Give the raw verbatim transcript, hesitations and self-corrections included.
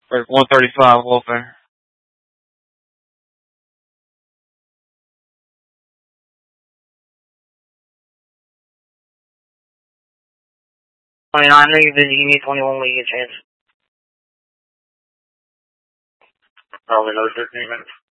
Or one thirty-five Wolfing. twenty-nine, then you need twenty-one when you get a chance. Probably another fifteen minutes.